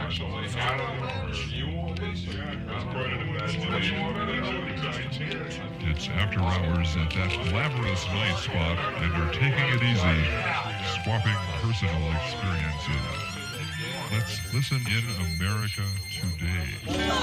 It's after hours at that glamorous night spot, and they're taking it easy, swapping personal experiences. Let's listen in America today.